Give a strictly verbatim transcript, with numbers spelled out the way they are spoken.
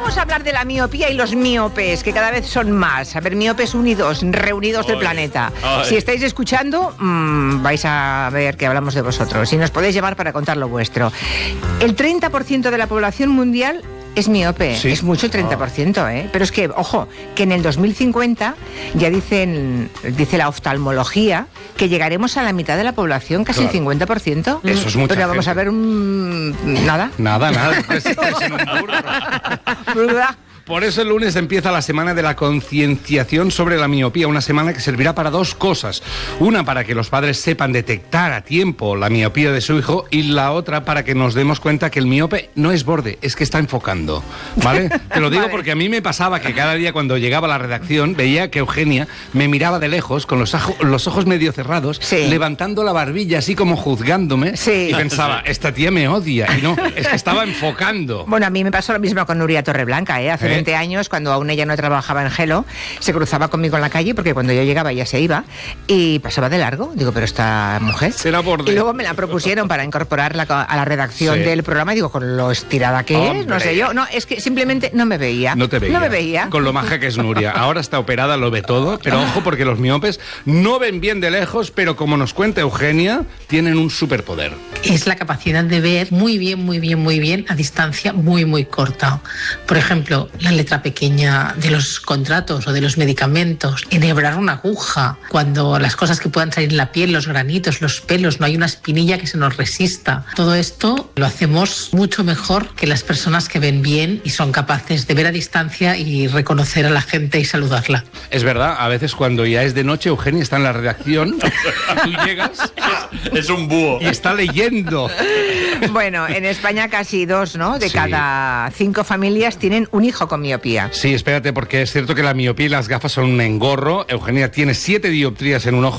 vamos a hablar de la miopía y los miopes, que cada vez son más. A ver, miopes unidos, reunidos Ay, del planeta. ay. Si estáis escuchando, mmm, vais a ver que hablamos de vosotros y nos podéis llamar para contar lo vuestro. El treinta por ciento de la población mundial es miope. Sí. Es mucho el treinta por ciento, ¿eh? Pero es que, ojo, que en el dos mil cincuenta ya dicen, dice la oftalmología que llegaremos a la mitad de la población, casi Claro. el cincuenta por ciento. Eso es mucha Pero vamos gente. a ver un... nada. Nada, nada. Es- es un burro. ¿Verdad? Por eso el lunes empieza la semana de la concienciación sobre la miopía, una semana que servirá para dos cosas. Una, para que los padres sepan detectar a tiempo la miopía de su hijo, y la otra, para que nos demos cuenta que el miope no es borde, es que está enfocando, ¿vale? Te lo digo Vale. porque a mí me pasaba que cada día cuando llegaba a la redacción veía que Eugenia me miraba de lejos con los, ajo- los ojos medio cerrados, Sí. levantando la barbilla así como juzgándome, Sí. y pensaba, esta tía me odia, y no, es que estaba enfocando. Bueno, a mí me pasó lo mismo con Nuria Torreblanca, ¿eh? Hace ¿Eh? veinte años, cuando aún ella no trabajaba en Gelo, se cruzaba conmigo en la calle, porque cuando yo llegaba ella se iba, y pasaba de largo. Digo, pero esta mujer... Será borde. Y luego me la propusieron para incorporarla co- a la redacción Sí. del programa, y digo, con lo estirada que es, no Hombre. sé yo. No, es que simplemente no me veía. No te veía. No me veía. Con lo maja que es Nuria. Ahora está operada, lo ve todo, pero ojo porque los miopes no ven bien de lejos, pero como nos cuenta Eugenia, tienen un superpoder. Es la capacidad de ver muy bien, muy bien, muy bien a distancia muy, muy corta. Por ejemplo, la letra pequeña de los contratos o de los medicamentos, enhebrar una aguja, cuando las cosas que puedan salir en la piel, los granitos, los pelos, no hay una espinilla que se nos resista. Todo esto lo hacemos mucho mejor que las personas que ven bien y son capaces de ver a distancia y reconocer a la gente y saludarla. Es verdad, a veces cuando ya es de noche, Eugenia está en la redacción, tú llegas Es un búho. y está leyendo. Bueno, en España casi dos, ¿no? De Sí. cada cinco familias tienen un hijo con miopía. Sí, espérate, porque es cierto que la miopía y las gafas son un engorro. Eugenia tiene siete dioptrías en un ojo.